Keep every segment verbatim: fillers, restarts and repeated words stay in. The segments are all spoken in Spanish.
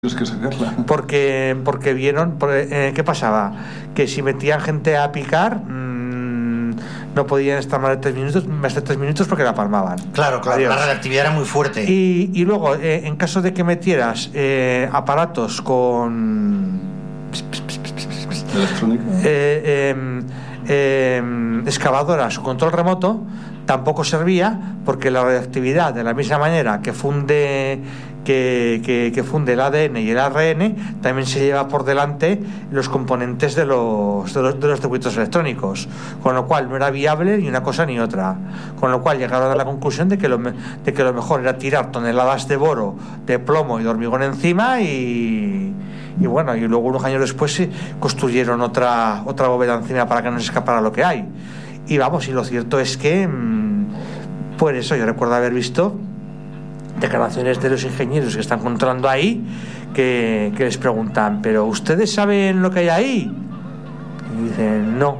Tienes que sacarla. Porque, porque vieron, eh, ¿qué pasaba? Que si metían gente a picar, mmm, no podían estar más de tres minutos, más de tres minutos porque la palmaban. Claro, claro, Adiós. La radioactividad era muy fuerte. Y, y luego, eh, en caso de que metieras eh, aparatos con electrónica, eh, eh, eh, excavadoras o control remoto, tampoco servía, porque la radioactividad, de la misma manera que funde que, que, que funde el A D N y el A R N, también se lleva por delante los componentes de los, de los, de los circuitos electrónicos, con lo cual no era viable ni una cosa ni otra, con lo cual llegaron a la conclusión de que lo, de que lo mejor era tirar toneladas de boro, de plomo y de hormigón encima y y bueno, y luego unos años después sí, construyeron otra otra bóveda encima para que no se escapara lo que hay. Y vamos, y lo cierto es que pues eso, yo recuerdo haber visto declaraciones de los ingenieros que están controlando ahí, que, que les preguntan, ¿pero ustedes saben lo que hay ahí? Y dicen, no.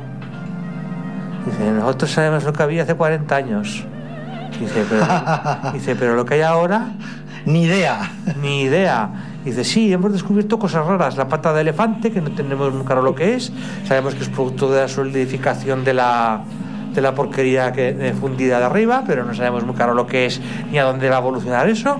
Dicen, nosotros sabemos lo que había hace cuarenta años. Dice, pero, dice, pero lo que hay ahora, ni idea. Ni idea. Dice, sí, hemos descubierto cosas raras. La pata de elefante, que no tenemos muy claro lo que es. Sabemos que es producto de la solidificación de la de la porquería que eh, fundida de arriba, pero no sabemos muy claro lo que es ni a dónde va a evolucionar eso.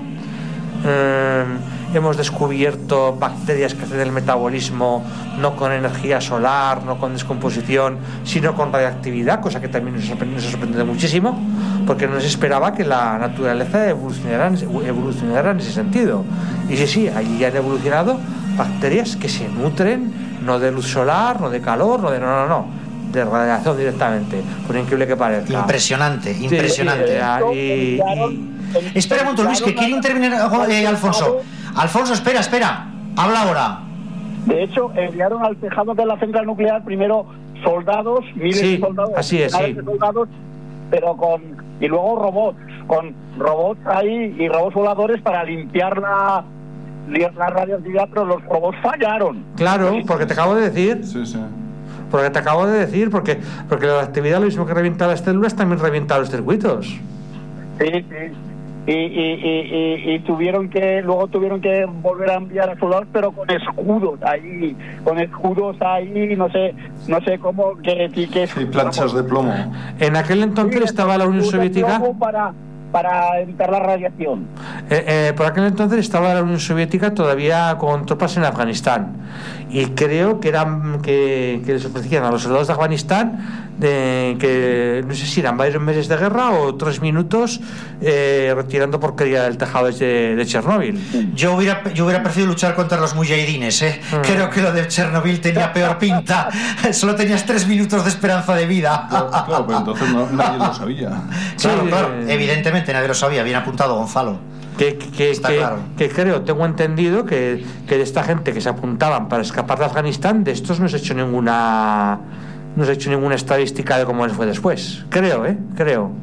Eh, hemos descubierto bacterias que hacen el metabolismo no con energía solar, no con descomposición, sino con radioactividad, cosa que también nos sorprende, nos sorprende muchísimo, porque no se esperaba que la naturaleza evolucionara, evolucionara en ese sentido. Y sí, sí, allí han evolucionado bacterias que se nutren no de luz solar, no de calor, no de no, no, no. de radiación directamente, por increíble que parezca. Impresionante, impresionante. Sí, y, y... Espera un momento, Luis, que quiere intervenir eh, Alfonso. Alfonso, espera, espera. Habla ahora. De hecho, enviaron al tejado de la central nuclear primero soldados, miles sí, de soldados, así es, sí. de soldados, pero con y luego robots, con robots ahí y robots voladores para limpiar la la radioactividad, pero los robots fallaron. Claro, porque te acabo de decir. Sí, sí. Porque te acabo de decir, porque porque la actividad, lo mismo que revienta las células, también revienta los circuitos. Sí, sí. Y, y, y, y, y tuvieron que luego tuvieron que volver a enviar a soldados, pero con escudos ahí, con escudos ahí, no sé, no sé cómo que, que sí, planchas de plomo. En aquel entonces sí, estaba la Unión Soviética para para evitar la radiación. Eh, eh, por aquel entonces estaba la Unión Soviética todavía con tropas en Afganistán, y creo que eran que, que les ofrecían a los soldados de Afganistán de, que no sé si eran varios meses de guerra o tres minutos eh, retirando porquería del tejado de, de Chernóbil. Yo hubiera yo hubiera preferido luchar contra los mujahidines, ¿eh? Mm. Creo que lo de Chernóbil tenía peor pinta. Solo tenías tres minutos de esperanza de vida. Claro, claro, pero entonces no, nadie lo sabía. Claro, sí, claro, eh, evidentemente nadie lo sabía. Bien apuntado, Gonzalo. Que, que, Está que, claro. que creo, tengo entendido que, que de esta gente que se apuntaban para escapar de Afganistán, de estos no se ha hecho ninguna no se ha hecho ninguna estadística de cómo les fue después. Creo, ¿eh? Creo.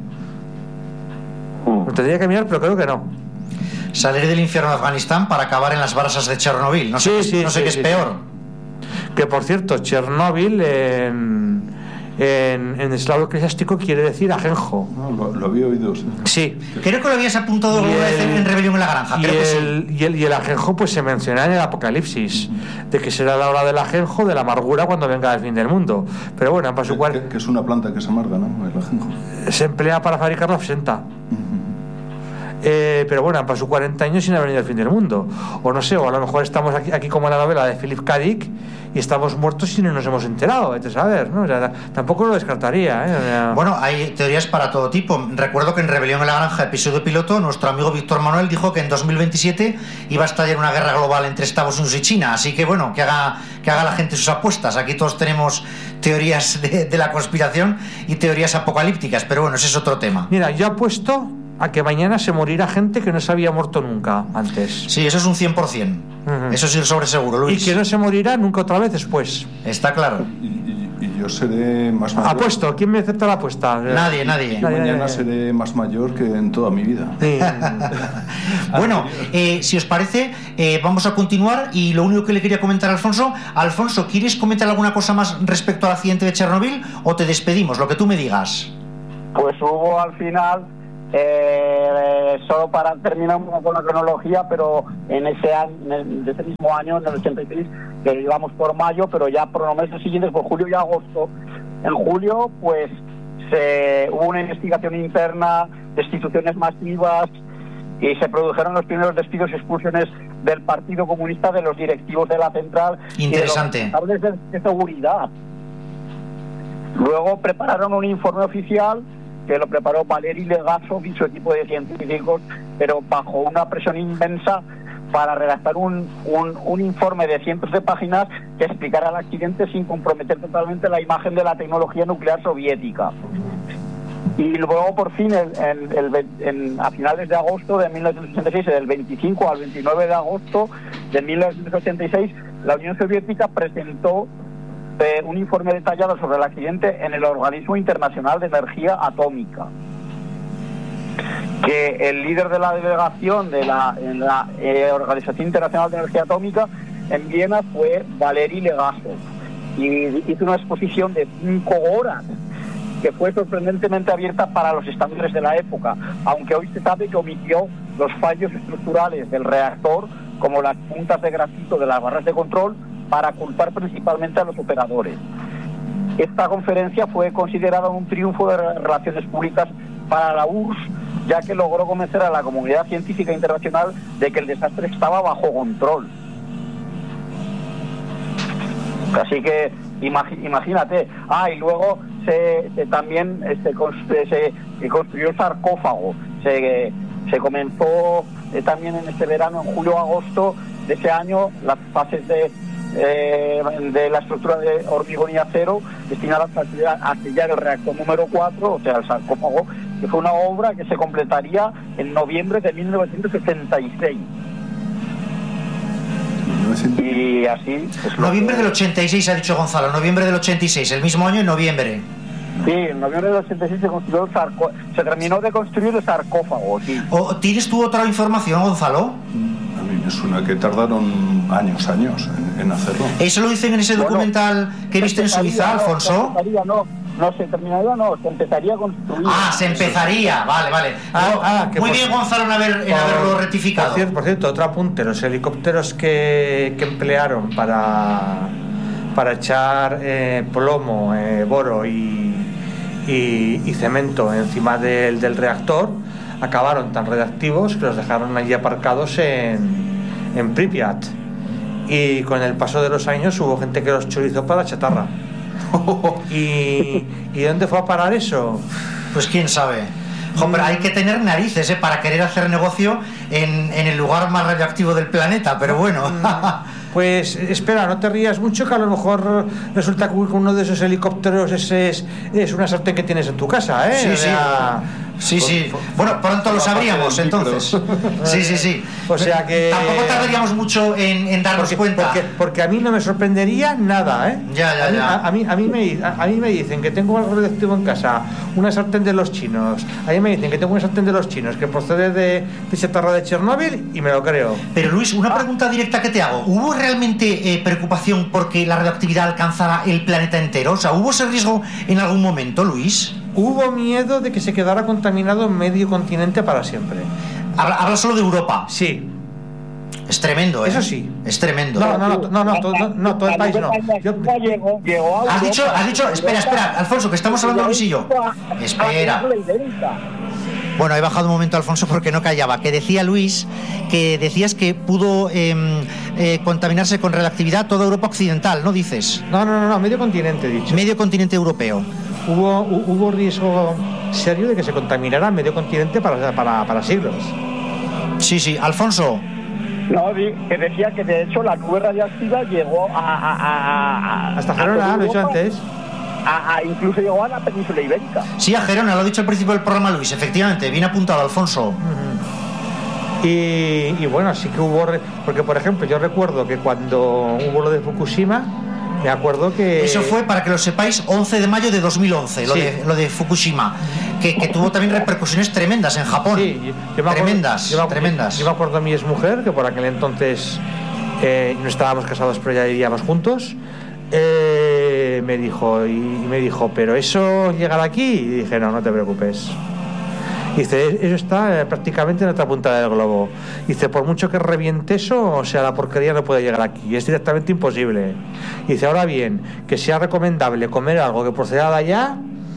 Lo tendría que mirar, pero creo que no. Salir del infierno de Afganistán para acabar en las brasas de Chernóbil. No sé, sí, sí, no sé sí, qué sí, es peor. Sí. Que por cierto, Chernóbil en, en, en eslavo eclesiástico quiere decir ajenjo. No, lo, lo había oído. Sí. Sí. Creo que lo habías apuntado alguna vez en Rebelión en la Granja. Y creo que el, sí. y, el, y el ajenjo pues se menciona en el Apocalipsis, mm. de que será la hora del ajenjo, de la amargura cuando venga el fin del mundo. Pero bueno, para su cual que, que es una planta que es amarga, ¿no? El ajenjo. Se emplea para fabricar la absenta. Uh-huh. Eh, pero bueno, han pasado cuarenta años sin haber venido el fin del mundo. O no sé, o a lo mejor estamos aquí, aquí como en la novela de Philip K. Dick y estamos muertos y no nos hemos enterado, vete a saber, ¿no? O sea, tampoco lo descartaría, ¿eh? O sea, bueno, hay teorías para todo tipo. Recuerdo que en Rebelión en la Granja, episodio piloto, nuestro amigo Víctor Manuel dijo que en dos mil veintisiete iba a estallar una guerra global entre Estados Unidos y China. Así que bueno, que haga, que haga la gente sus apuestas. Aquí todos tenemos teorías de, de la conspiración y teorías apocalípticas, pero bueno, ese es otro tema. Mira, yo apuesto a que mañana se morirá gente que no se había muerto nunca antes. Sí, eso es un cien por ciento. Uh-huh. Eso sí es sobre seguro, Luis. Y que no se morirá nunca otra vez después. Está claro. Y, y, y yo seré más mayor. Apuesto. ¿Quién me acepta la apuesta? Nadie, nadie. Yo nadie mañana nadie. seré más mayor que en toda mi vida. Sí. Bueno, eh, si os parece, eh, vamos a continuar. Y lo único que le quería comentar a Alfonso. Alfonso, ¿quieres comentar alguna cosa más respecto al accidente de Chernóbil o te despedimos? Lo que tú me digas. Pues hubo al final eh, solo para terminar un poco con la cronología, pero en ese año, en ese mismo año, en el ochenta y seis, que íbamos por mayo, pero ya por los meses siguientes, por julio y agosto. En julio, pues se, hubo una investigación interna, destituciones masivas, y se produjeron los primeros despidos y expulsiones del Partido Comunista, de los directivos de la central. Interesante. Y de los responsables de, de seguridad. Luego prepararon un informe oficial que lo preparó Valeri Legasov y su equipo de científicos, pero bajo una presión inmensa, para redactar un, un, un informe de cientos de páginas que explicara el accidente sin comprometer totalmente la imagen de la tecnología nuclear soviética. Y luego, por fin, el, el, el, en, a finales de agosto de mil novecientos ochenta y seis, del veinticinco al veintinueve de agosto de mil novecientos ochenta y seis, la Unión Soviética presentó eh, un informe detallado sobre el accidente en el Organismo Internacional de Energía Atómica, que el líder de la delegación de la, en la eh, Organización Internacional de Energía Atómica en Viena fue Valeri Legasov, y hizo una exposición de cinco horas que fue sorprendentemente abierta para los estándares de la época, aunque hoy se sabe que omitió los fallos estructurales del reactor, como las puntas de grafito de las barras de control, para culpar principalmente a los operadores. Esta conferencia fue considerada un triunfo de relaciones públicas para la U R S S, ya que logró convencer a la comunidad científica internacional de que el desastre estaba bajo control. Así que imagi- imagínate. Ah, y luego se, se también se, se, se construyó el sarcófago. Se, se comenzó eh, también en este verano, en julio-agosto de ese año, las fases de, eh, de la estructura de hormigón y acero destinadas a sellar, a sellar el reactor número cuatro, o sea, el sarcófago, que fue una obra que se completaría en noviembre de mil novecientos setenta y seis. Y así... Es Noviembre que... del ochenta y seis, ha dicho Gonzalo, noviembre del ochenta y seis, el mismo año en noviembre. Sí, en noviembre del ochenta y seis se construyó el sarcó... se terminó de construir el sarcófago, sí. ¿O ¿Tienes tú otra información, Gonzalo? A mí me suena que tardaron años, años en, en hacerlo. ¿Eso lo dicen en ese Bueno, documental que viste en Suiza, no, Alfonso? Se empezaría, no, no se terminaría, no, se empezaría a construir. Ah, se empezaría, vale, vale. Ah, No, ah, que muy por- bien, Gonzalo, en, haber, en haberlo rectificado. Por cierto, por cierto, otro apunte: los helicópteros que, que emplearon para, para echar eh, plomo, eh, boro y, y, y cemento encima del, del reactor acabaron tan radiactivos que los dejaron allí aparcados en, en Pripyat. Y con el paso de los años hubo gente que los chorizó para la chatarra. ¿Y, ¿Y dónde fue a parar eso? Pues quién sabe. Hombre, hay que tener narices, ¿eh? Para querer hacer negocio en, en el lugar más radioactivo del planeta, pero bueno. Pues espera, no te rías mucho, que a lo mejor resulta que uno de esos helicópteros es, es, es una sartén que tienes en tu casa, ¿eh? Sí, O sí. sea, Sí, sí. Bueno, pronto lo sabríamos, entonces. Sí, sí, sí. O sea que... Tampoco tardaríamos mucho en, en darnos porque, cuenta. Porque, porque a mí no me sorprendería nada, ¿eh? Ya, ya, a mí, ya. A, a mí, a, mí me, a, a mí me dicen que tengo algo radioactivo en casa, una sartén de los chinos. A mí me dicen que tengo una sartén de los chinos que procede de, de chatarra de Chernóbil, y me lo creo. Pero Luis, una pregunta directa que te hago. ¿Hubo realmente eh, preocupación porque la radioactividad alcanzara el planeta entero? O sea, ¿hubo ese riesgo en algún momento, Luis? Hubo miedo de que se quedara contaminado medio continente para siempre. Habla, habla solo de Europa. Sí. Es tremendo, ¿eh? Eso sí. Es tremendo. No, no, no, no, no, todo, no, no, todo el país no. Yo- Llegó, llegó a Has dicho, Europa. has dicho, espera, espera, Alfonso, que estamos hablando Luis y yo. Espera. Bueno, he bajado un momento, Alfonso, porque no callaba. Que decía Luis, que decías que pudo eh, eh, contaminarse con radioactividad toda Europa occidental, ¿no dices? No, no, no, no, medio continente, he dicho. Medio continente europeo. Hubo, hu- hubo riesgo serio de que se contaminara medio continente para, para, para siglos. Sí, sí. Alfonso. No, di- que decía que de hecho la nube radiactiva llegó a... a, a, a Hasta a Gerona, toda lo he dicho Europa, antes. A, a- incluso llegó a la península ibérica. Sí, a Gerona, lo ha dicho al principio del programa Luis, efectivamente, bien apuntado, Alfonso. Y, y bueno, sí que hubo... re- Porque, por ejemplo, yo recuerdo que cuando hubo lo de Fukushima, me acuerdo que... Eso fue, para que lo sepáis, once de mayo de dos mil once, lo, Sí. de, lo de Fukushima, que, que tuvo también repercusiones tremendas en Japón. Sí, yo- yo me acuerdo- tremendas, yo me acuerdo- tremendas. Yo me acuerdo de mi exmujer, que por aquel entonces eh, no estábamos casados, pero ya vivíamos juntos. Eh, me dijo, y, y me dijo, ¿pero eso llegará aquí? Y dije, no, no te preocupes. Dice, eso está eh, prácticamente en otra punta del globo. Dice, por mucho que reviente eso, o sea, la porquería no puede llegar aquí, es directamente imposible. Dice, ahora bien, que sea recomendable comer algo que proceda de allá,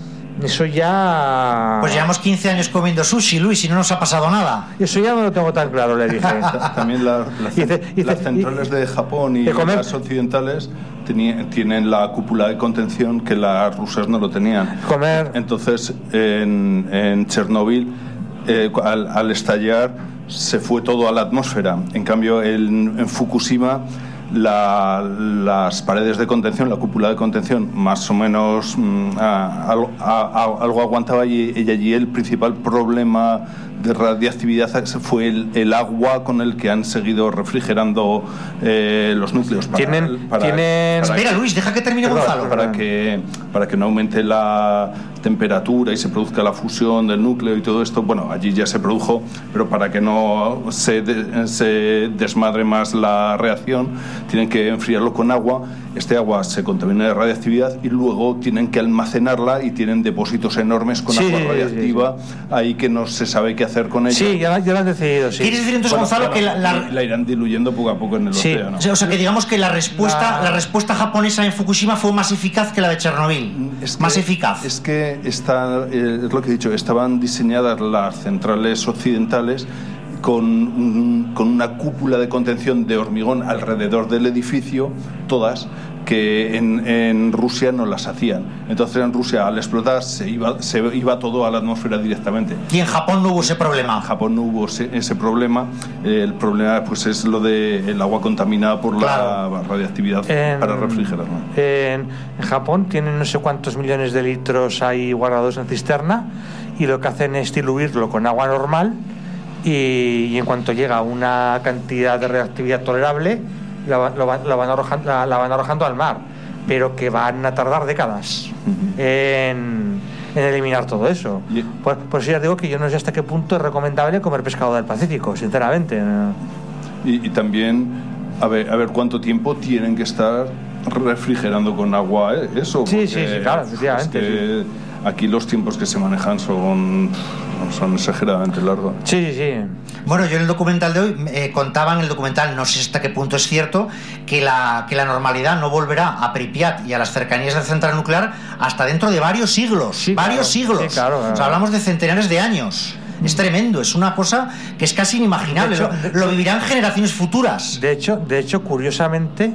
eso ya... Pues llevamos quince años comiendo sushi, Luis, y no nos ha pasado nada. Eso ya no lo tengo tan claro, le dije. También la, la, dice, dice, las centrales de Japón y de comer... las occidentales teni, tienen la cúpula de contención que las rusas no lo tenían. Comer... Entonces, en, en Chernóbil, eh, al, al estallar, se fue todo a la atmósfera. En cambio, en, en Fukushima... La, las paredes de contención, la cúpula de contención, más o menos mm, a, a, a, algo aguantaba y, y allí el principal problema de radiactividad fue el, el agua con el que han seguido refrigerando eh, los núcleos. Para, tienen, para, tienen... para Espera, Luis, deja que termine perdón, Gonzalo. Para que, para que no aumente la temperatura y se produzca la fusión del núcleo y todo esto, bueno, allí ya se produjo, pero para que no se, de, se desmadre más la reacción, tienen que enfriarlo con agua. Este agua se contamina de radiactividad y luego tienen que almacenarla y tienen depósitos enormes con sí, agua radiactiva sí, sí. ahí que no se sabe qué hacer con ella. Sí, ya, ya lo han decidido, sí. ¿Quieres decir entonces, bueno, Gonzalo, claro, que la, la... la irán diluyendo poco a poco en el sí. océano? O sea, que digamos que la respuesta, la... la respuesta japonesa en Fukushima fue más eficaz que la de Chernobyl. Es que, más eficaz. Es que está, eh, es lo que he dicho, estaban diseñadas las centrales occidentales con, un, con una cúpula de contención de hormigón alrededor del edificio, todas, que en, en Rusia no las hacían. Entonces en Rusia al explotar se iba, se iba todo a la atmósfera directamente. Y en Japón no hubo ese problema. En Japón no hubo ese, ese problema. Eh, el problema pues es lo de el agua contaminada por claro. la radiactividad en, para refrigerarla. En, en Japón tienen no sé cuántos millones de litros ahí guardados en cisterna y lo que hacen es diluirlo con agua normal y, y en cuanto llega a una cantidad de radiactividad tolerable La, lo, lo van arrojando, la, la van arrojando al mar, pero que van a tardar décadas uh-huh. en, en eliminar todo eso. Yeah. Por, por eso ya digo que yo no sé hasta qué punto es recomendable comer pescado del Pacífico, sinceramente. Y, y también a ver, a ver cuánto tiempo tienen que estar refrigerando con agua ¿eh? eso. Sí, sí, sí, claro, efectivamente. Es que sí. Aquí los tiempos que se manejan son, son exageradamente largos. Sí, sí, sí. Bueno, yo en el documental de hoy eh, contaba en el documental, no sé hasta qué punto es cierto, que la, que la normalidad no volverá a Pripyat y a las cercanías de la central nuclear hasta dentro de varios siglos. Sí, varios claro, siglos. Sí, claro, claro. O sea, hablamos de centenares de años. Es tremendo, es una cosa que es casi inimaginable. De hecho, lo, lo vivirán generaciones futuras. De hecho, de hecho curiosamente,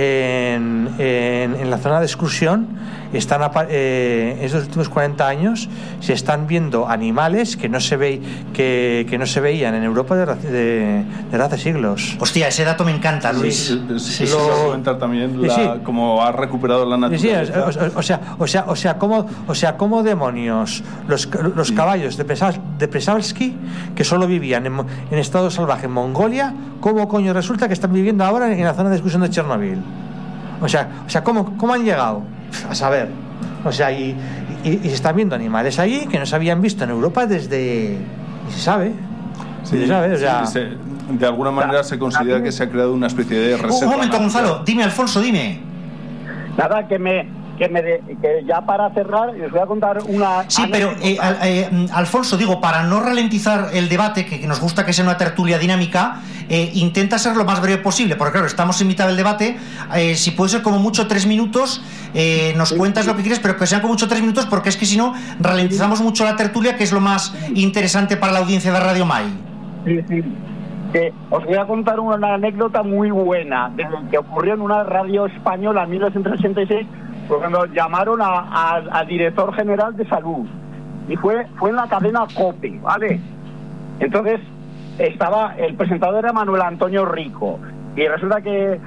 en, en, en la zona de exclusión están eh, estos últimos cuarenta años se están viendo animales que no se ve que, que no se veían en Europa de, de, de hace siglos. Hostia, ese dato me encanta, Luis. Sí, sí, sí, sí, lo... sí comentar también la, sí. cómo ha recuperado la naturaleza. Sí, o, o, o sea, o sea, o sea, cómo, o sea, cómo demonios los, los sí. caballos de, Pesas, de Przewalski que solo vivían en, en estado salvaje en Mongolia, cómo coño resulta que están viviendo ahora en la zona de exclusión de Chernobyl. O sea, o sea, cómo, cómo han llegado a saber, o sea, y, y, y se están viendo animales ahí que no se habían visto en Europa desde, y se sabe, sí, se sabe, o sea, sí, se, de alguna manera se considera que se ha creado una especie de reserva. Un momento, Gonzalo, dime, Alfonso, dime. Nada, que me, que me, de, que ya para cerrar les voy a contar una. Sí, pero eh, al, eh, Alfonso, digo, para no ralentizar el debate, que, que nos gusta que sea una tertulia dinámica. Eh, intenta ser lo más breve posible, porque claro, estamos en mitad del debate. Eh, si puede ser como mucho tres minutos, eh, nos sí, cuentas sí. lo que quieres, pero que sean como mucho tres minutos, porque es que si no, ralentizamos mucho la tertulia, que es lo más interesante para la audiencia de Radio Mai. Sí, sí. Que os voy a contar una anécdota muy buena de lo que ocurrió en una radio española en mil novecientos ochenta y seis, cuando llamaron a, a, al director general de salud, y fue, fue en la cadena COPE, ¿vale? Entonces estaba, el presentador era Manuel Antonio Rico, y resulta que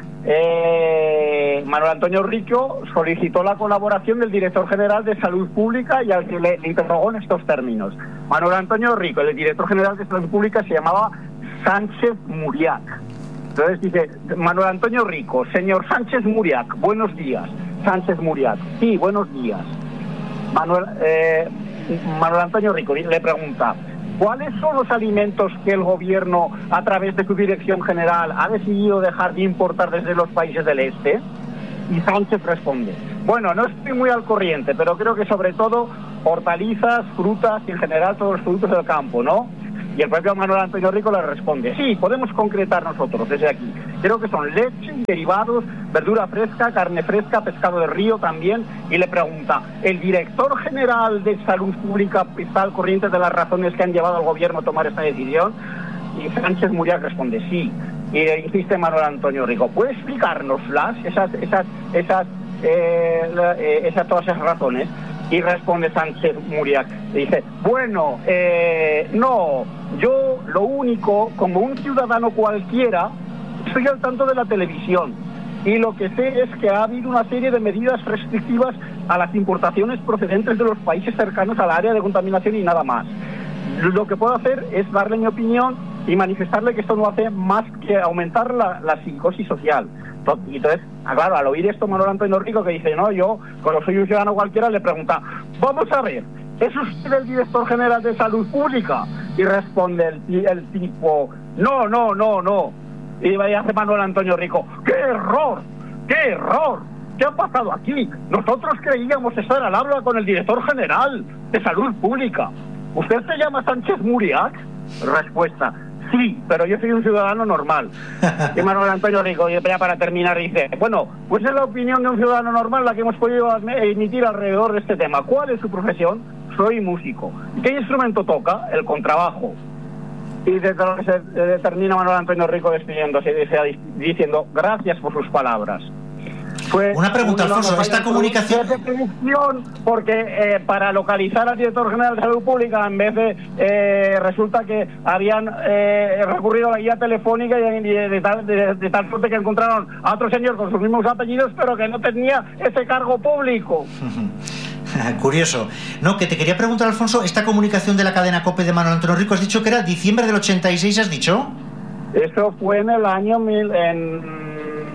eh, Manuel Antonio Rico solicitó la colaboración del director general de Salud Pública y al que le, le interrogó en estos términos. Manuel Antonio Rico, el director general de Salud Pública, se llamaba Sánchez Muriac. Entonces dice, Manuel Antonio Rico, señor Sánchez Muriac, buenos días. Sánchez Muriac, sí, buenos días. Manuel, eh, Manuel Antonio Rico le pregunta, ¿cuáles son los alimentos que el gobierno, a través de su dirección general, ha decidido dejar de importar desde los países del este? Y Sánchez responde, bueno, no estoy muy al corriente, pero creo que sobre todo hortalizas, frutas y en general todos los productos del campo, ¿no? Y el propio Manuel Antonio Rico le responde, sí, podemos concretar nosotros desde aquí. Creo que son leche, derivados, verdura fresca, carne fresca, pescado de río también. Y le pregunta, ¿el director general de Salud Pública está al corriente de las razones que han llevado al gobierno a tomar esta decisión? Y Sánchez Muriac responde, sí. Y insiste Manuel Antonio Rico, ¿puede explicárnoslas, esas, esas, esas, eh, eh, esas, todas esas razones? Y responde Sánchez Muriac, dice, bueno, eh, no, yo lo único, como un ciudadano cualquiera, estoy al tanto de la televisión y lo que sé es que ha habido una serie de medidas restrictivas a las importaciones procedentes de los países cercanos al área de contaminación y nada más. Lo que puedo hacer es darle mi opinión y manifestarle que esto no hace más que aumentar la, la psicosis social. Y entonces, claro, al oír esto Manuel Antonio Rico, que dice, no, yo, como soy un ciudadano cualquiera, le pregunta, vamos a ver, ¿es usted el director general de Salud Pública? Y responde el, el tipo, no, no, no, no. Y hace Manuel Antonio Rico, ¡qué error! ¡Qué error! ¿Qué ha pasado aquí? Nosotros creíamos estar al habla con el director general de Salud Pública. ¿Usted se llama Sánchez Muriac? Respuesta, sí, pero yo soy un ciudadano normal. Y Manuel Antonio Rico, ya para terminar, dice, bueno, pues es la opinión de un ciudadano normal la que hemos podido emitir alrededor de este tema. ¿Cuál es su profesión? Soy músico. ¿Qué instrumento toca? El contrabajo. Y desde lo que se termina Manuel Antonio Rico despidiéndose, dice, diciendo, gracias por sus palabras. Fue una pregunta, un, Alfonso, esta comunicación... Porque eh, para localizar al director general de Salud Pública, en vez de... Eh, resulta que habían eh, recurrido a la guía telefónica y, y de, tal, de, de tal suerte que encontraron a otro señor con sus mismos apellidos, pero que no tenía ese cargo público. Curioso. No, que te quería preguntar, Alfonso, esta comunicación de la cadena COPE de Manuel Antonio Rico, has dicho que era diciembre del ochenta y seis, ¿has dicho? Eso fue en el año mil... En...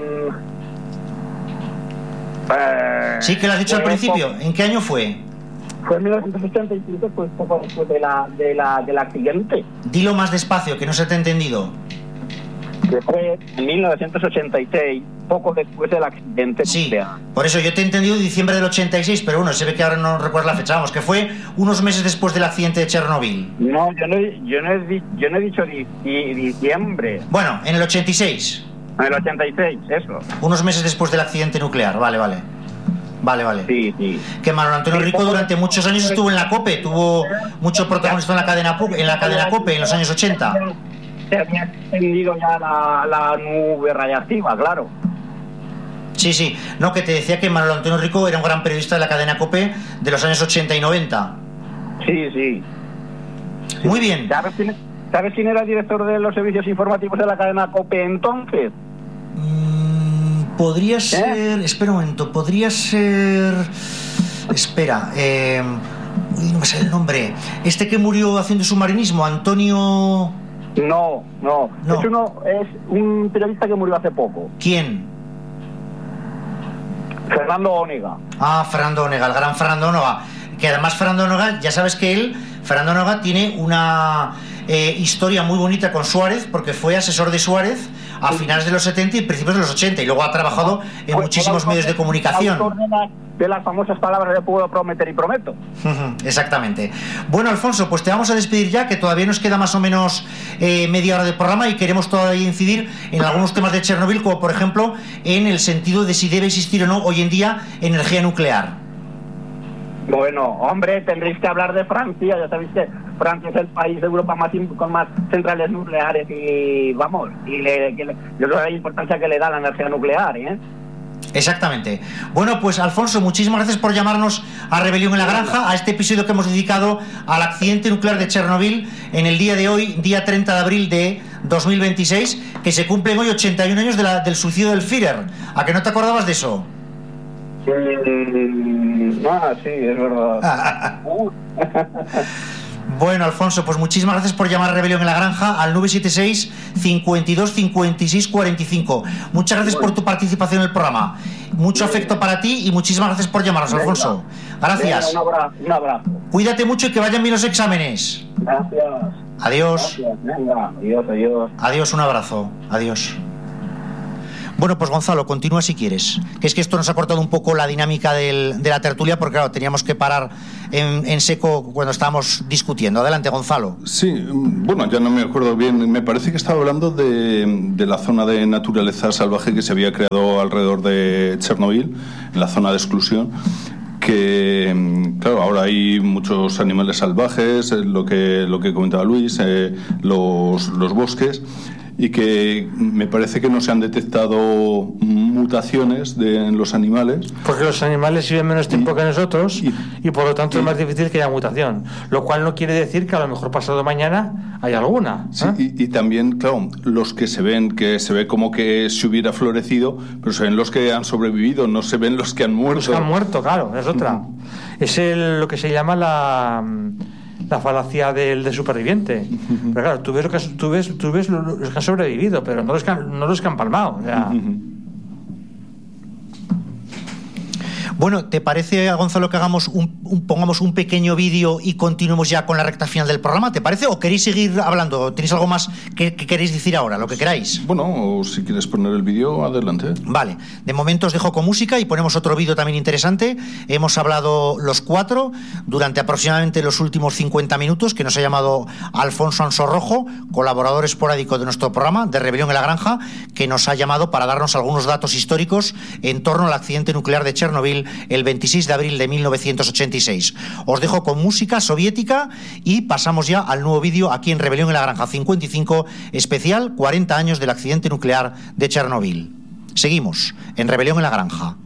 Eh, sí, que lo has dicho al principio. ¿En qué año fue? Fue en mil novecientos ochenta y siete, pues poco después de la, de la, del accidente. Dilo más despacio, que no se te ha entendido. Que fue en mil novecientos ochenta y seis, poco después del accidente. Sí, por eso yo te he entendido diciembre del ochenta y seis, pero bueno, se ve que ahora no recuerdas la fecha. Vamos, que fue unos meses después del accidente de Chernobyl. No, yo no, yo no, he, yo no he dicho di, di, diciembre. Bueno, en el ochenta y seis. En el ochenta y seis, eso. Unos meses después del accidente nuclear, vale, vale. Vale, vale. Sí, sí. Que Manuel Antonio sí, Rico durante muchos años estuvo en la COPE, tuvo mucho protagonismo en la cadena en la cadena COPE en los años ochenta. Se había extendido ya la, la nube radiactiva, claro. Sí, sí. No, que te decía que Manuel Antonio Rico era un gran periodista de la cadena COPE de los años ochenta y noventa. Sí, sí. Muy bien. ¿Sabes quién, ¿Sabes quién era el director de los servicios informativos de la cadena COPE entonces? Mm, podría ser... ¿Eh? Espera un momento. Podría ser... Espera. Eh... Uy, no me sale el nombre. Este que murió haciendo submarinismo, Antonio... No, no. no. Es, uno, es un periodista que murió hace poco. ¿Quién? Fernando Onega. Ah, Fernando Onega, el gran Fernando Onega. Que además Fernando Onega, ya sabes que él, Fernando Onega, tiene una eh, historia muy bonita con Suárez, porque fue asesor de Suárez a finales de los setenta y principios de los ochenta, y luego ha trabajado en pues, muchísimos medios de comunicación. De las famosas palabras de puedo prometer y prometo. Exactamente. Bueno, Alfonso, pues te vamos a despedir ya, que todavía nos queda más o menos eh, media hora de programa y queremos todavía incidir en algunos temas de Chernobyl, como por ejemplo en el sentido de si debe existir o no hoy en día energía nuclear. Bueno, hombre, tendréis que hablar de Francia. Ya sabéis que Francia es el país de Europa más con más centrales nucleares y vamos, y le, que le, yo creo la importancia que le da la energía nuclear, ¿eh? Exactamente. Bueno, pues Alfonso, muchísimas gracias por llamarnos a Rebelión en la Granja, a este episodio que hemos dedicado al accidente nuclear de Chernobyl en el día de hoy, día treinta de abril de dos mil veintiséis, que se cumplen hoy ochenta y un años de la, del suicidio del Führer. ¿A que no te acordabas de eso? Mm, ah, sí, es verdad. Bueno, Alfonso, pues muchísimas gracias por llamar a Rebelión en la Granja al nueve siete seis, cinco dos, cinco seis, cuatro cinco. Muchas gracias por tu participación en el programa. Mucho afecto para ti y muchísimas gracias por llamarnos, Alfonso. Gracias. Venga, un abrazo, un abrazo. Cuídate mucho y que vayan bien los exámenes. Gracias. Adiós. Gracias. Venga, adiós, adiós. Adiós, un abrazo. Adiós. Bueno, pues Gonzalo, continúa si quieres. Que es que esto nos ha cortado un poco la dinámica del, de la tertulia, porque claro, teníamos que parar en, en seco cuando estábamos discutiendo. Adelante, Gonzalo. Sí, bueno, ya no me acuerdo bien. Me parece que estaba hablando de, de la zona de naturaleza salvaje que se había creado alrededor de Chernobyl, en la zona de exclusión. Que, claro, ahora hay muchos animales salvajes, lo que, lo que comentaba Luis, eh, los, los bosques, y que me parece que no se han detectado mutaciones de, en los animales. Porque los animales viven menos tiempo y, que nosotros y, y por lo tanto y, es más difícil que haya mutación. Lo cual no quiere decir que a lo mejor pasado mañana hay alguna. ¿eh? Sí, y, y también, claro, los que se ven, que se ve como que se hubiera florecido, pero se ven los que han sobrevivido, no se ven los que han muerto. Los que han muerto, claro, es otra. Uh-huh. Es el, lo que se llama la... la falacia del de superviviente. Uh-huh. Pero claro, tú ves, lo que, tú, ves, tú ves los que han sobrevivido, pero no los que han, no los que han palmado. O sea. Uh-huh. Bueno, ¿te parece, Gonzalo, que hagamos un, un, pongamos un pequeño vídeo y continuemos ya con la recta final del programa? ¿Te parece? ¿O queréis seguir hablando? ¿Tenéis algo más que, que queréis decir ahora? Lo que queráis. Bueno, si quieres poner el vídeo, adelante. Vale. De momento os dejo con música y ponemos otro vídeo también interesante. Hemos hablado los cuatro durante aproximadamente los últimos cincuenta minutos, que nos ha llamado Alfonso Ansorrojo, colaborador esporádico de nuestro programa de Rebelión en la Granja, que nos ha llamado para darnos algunos datos históricos en torno al accidente nuclear de Chernobyl el veintiséis de abril de mil novecientos ochenta y seis. Os dejo con música soviética y pasamos ya al nuevo vídeo aquí en Rebelión en la Granja cincuenta y cinco, especial cuarenta años del accidente nuclear de Chernobyl. Seguimos en Rebelión en la Granja.